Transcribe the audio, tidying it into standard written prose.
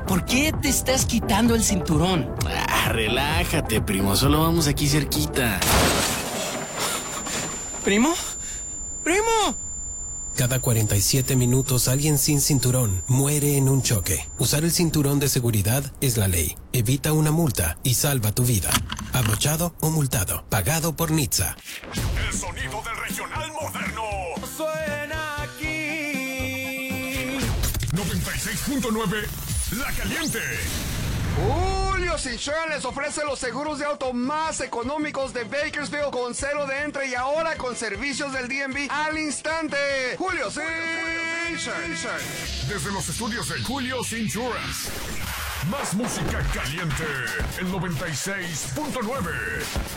¿Por qué te estás quitando el cinturón? Relájate, primo. Solo vamos aquí cerquita. ¿Primo? ¡Primo! Cada 47 minutos alguien sin cinturón muere en un choque. Usar el cinturón de seguridad es la ley. Evita una multa y salva tu vida. Abrochado o multado. Pagado por NHTSA. El sonido del regional moderno. Suena aquí. 96.9 La Caliente. Julio's Insurance les ofrece los seguros de auto más económicos de Bakersfield con cero de entre y ahora con servicios del DMV al instante. Julio's Insurance. Desde los estudios de Julio's Insurance. Más música caliente. El 96.9.